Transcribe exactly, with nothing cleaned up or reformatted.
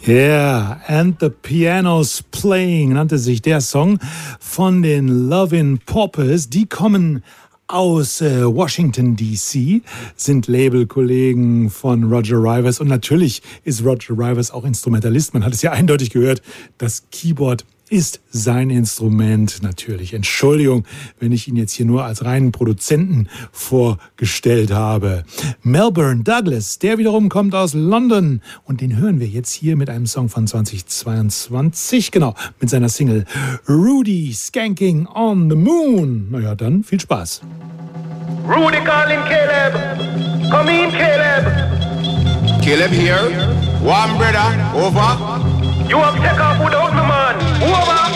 Yeah, and the piano's playing nannte sich der Song von den Lovin' Poppers. Die kommen aus äh, Washington D C, sind Labelkollegen von Roger Rivers und natürlich ist Roger Rivers auch Instrumentalist. Man hat es ja eindeutig gehört, das Keyboard ist sein Instrument. Natürlich, Entschuldigung, wenn ich ihn jetzt hier nur als reinen Produzenten vorgestellt habe. Melbourne Douglas, der wiederum kommt aus London und den hören wir jetzt hier mit einem Song von zweitausendzweiundzwanzig, genau, mit seiner Single Rudy Skanking on the Moon. Naja, dann viel Spaß. Rudy calling Caleb. Come in, Caleb. Caleb here. One brother, over. You have take off without me, man. Over.